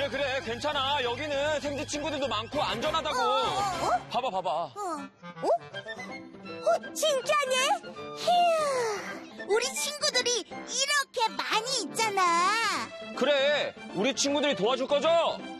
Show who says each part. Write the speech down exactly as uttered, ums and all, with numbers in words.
Speaker 1: 그래, 괜찮아. 여기는 생쥐 친구들도 많고 안전하다고. 어, 어, 어? 봐봐, 봐봐. 어,
Speaker 2: 어? 어, 진짜네? 휴, 우리 친구들이 이렇게 많이 있잖아.
Speaker 1: 그래, 우리 친구들이 도와줄 거죠?